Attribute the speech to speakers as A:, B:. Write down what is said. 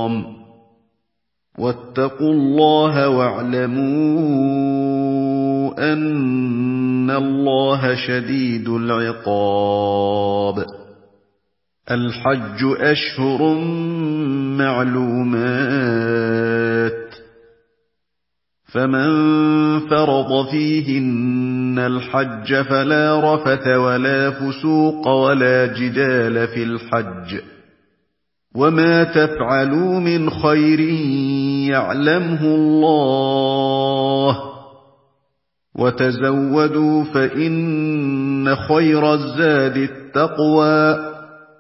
A: الْحَرَامِ وَاتَّقُوا اللَّهَ وَاعْلَمُوا أَنَّ اللَّهَ شَدِيدُ الْعِقَابِ. الْحَجُّ أَشْهُرٌ مَّعْلُومَاتٌ، فَمَن فَرَضَ فِيهِنَّ الْحَجَّ فَلَا رَفَثَ وَلَا فُسُوقَ وَلَا جِدَالَ فِي الْحَجِّ ۗ وَمَا تَفْعَلُوا مِنْ خَيْرٍ يَعْلَمْهُ اللَّهُ ۗ وَتَزَوَّدُوا فَإِنَّ خَيْرَ الزَّادِ التَّقْوَىٰ